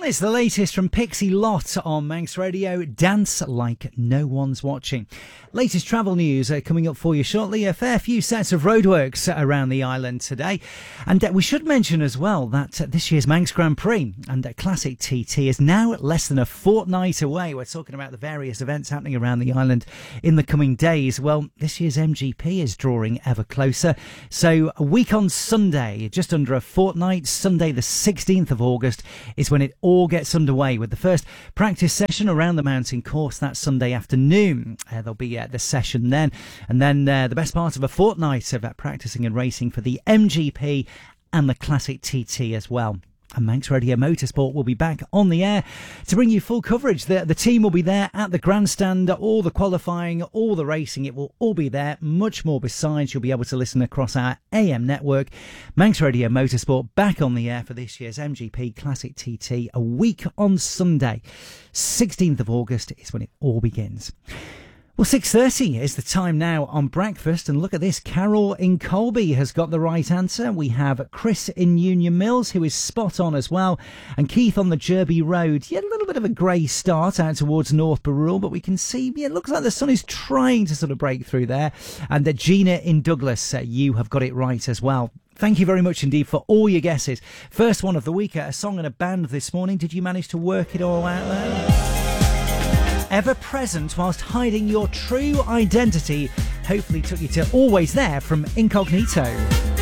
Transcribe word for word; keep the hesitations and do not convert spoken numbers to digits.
one is the latest from Pixie Lott on Manx Radio, Dance Like No One's Watching. Latest travel news uh, coming up for you shortly. A fair few sets of roadworks around the island today. And uh, we should mention as well that uh, this year's Manx Grand Prix and uh, Classic T T is now less than a fortnight away. We're talking about the various events happening around the island in the coming days. Well, this year's M G P is drawing ever closer. So a week on Sunday, just under a fortnight, Sunday the sixteenth of August, is when it all gets underway with the first practice session around the mountain course that Sunday afternoon. Uh, there'll be uh, the session then, and then uh, the best part of a fortnight of uh, practicing and racing for the M G P and the Classic T T as well. And Manx Radio Motorsport will be back on the air to bring you full coverage. The, the team will be there at the grandstand, all the qualifying, all the racing. It will all be there. Much more besides. You'll be able to listen across our A M network. Manx Radio Motorsport back on the air for this year's M G P Classic T T a week on Sunday. sixteenth of August is when it all begins. Well, six thirty is the time now on breakfast, and look at this. Carol in Colby has got the right answer. We have Chris in Union Mills, who is spot on as well, and Keith on the Jerby Road. Yeah, a little bit of a grey start out towards North Barrule, but we can see, yeah, it looks like the sun is trying to sort of break through there. And uh, Gina in Douglas, uh, you have got it right as well. Thank you very much indeed for all your guesses. First one of the week, a song and a band this morning. Did you manage to work it all out there? Ever present whilst hiding your true identity, hopefully took you to Always There from Incognito.